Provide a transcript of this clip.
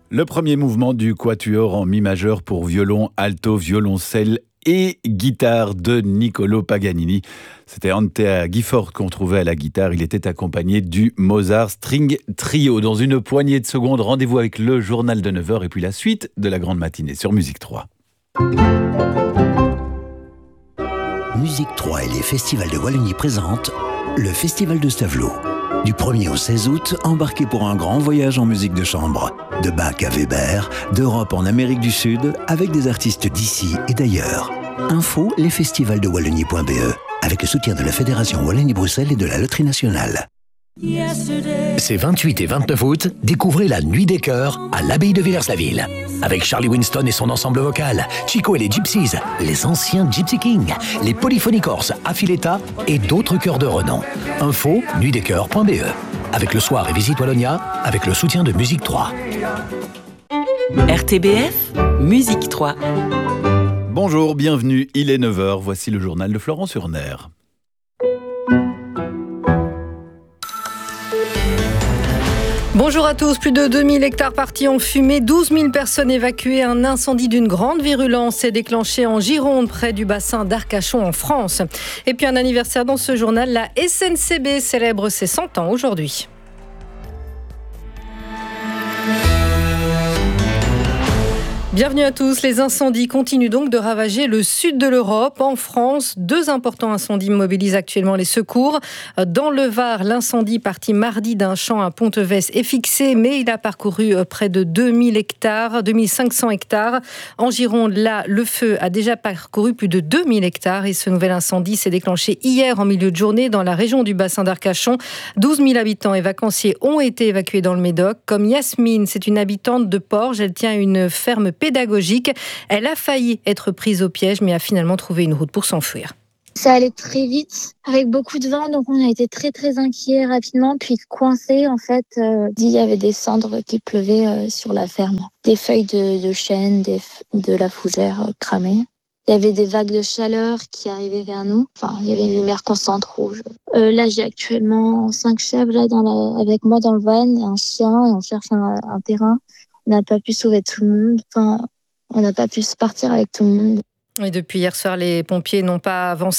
Le premier mouvement du quatuor en mi majeur pour violon, alto, violoncelle et guitare de Niccolò Paganini. C'était Antea Gifford qu'on trouvait à la guitare. Il était accompagné du Mozart String Trio. Dans une poignée de secondes, rendez-vous avec le journal de 9h et puis la suite de la grande matinée sur Musique 3. Musique 3 et les festivals de Wallonie présentent le Festival de Stavelot. Du 1er au 16 août, embarquez pour un grand voyage en musique de chambre. De Bach à Weber, d'Europe en Amérique du Sud, avec des artistes d'ici et d'ailleurs. Info, lesfestivalsdewallonie.be, avec le soutien de la Fédération Wallonie-Bruxelles et de la Loterie Nationale. Ces 28 et 29 août, découvrez la Nuit des Chœurs à l'abbaye de Villers-la-Ville. Avec Charlie Winston et son ensemble vocal, Chico et les Gypsies, les anciens Gypsy Kings, les Polyphony Corse, Affiletta et d'autres chœurs de renom. Info, nuitdeschœurs.be. Avec le soir et Visite Wallonia, avec le soutien de Musique 3. RTBF, Musique 3. Bonjour, bienvenue, il est 9h, voici le journal de Florence Urner. Bonjour à tous, plus de 2000 hectares partis en fumée, 12 000 personnes évacuées. Un incendie d'une grande virulence s'est déclenché en Gironde, près du bassin d'Arcachon en France. Et puis un anniversaire dans ce journal, la SNCB célèbre ses 100 ans aujourd'hui. Bienvenue à tous. Les incendies continuent donc de ravager le sud de l'Europe. En France, 2 importants incendies mobilisent actuellement les secours. Dans le Var, l'incendie parti mardi d'un champ à Pontevès est fixé, mais il a parcouru près de 2500 hectares. En Gironde, là, le feu a déjà parcouru plus de 2000 hectares et ce nouvel incendie s'est déclenché hier en milieu de journée dans la région du bassin d'Arcachon. 12 000 habitants et vacanciers ont été évacués dans le Médoc. Comme Yasmine, c'est une habitante de Porges. Elle tient une ferme pédagogique. Elle a failli être prise au piège, mais a finalement trouvé une route pour s'enfuir. Ça allait très vite, avec beaucoup de vent, donc on a été très très inquiets rapidement, puis coincés en fait. Il y avait des cendres qui pleuvaient sur la ferme, des feuilles de chêne, de la fougère cramée. Il y avait des vagues de chaleur qui arrivaient vers nous. Enfin, il y avait une lumière constante rouge. Là, j'ai actuellement 5 chèvres là, avec moi dans le van, un chien, et on cherche un terrain. On n'a pas pu sauver tout le monde. Enfin, on n'a pas pu se partir avec tout le monde. Et depuis hier soir, les pompiers n'ont pas avancé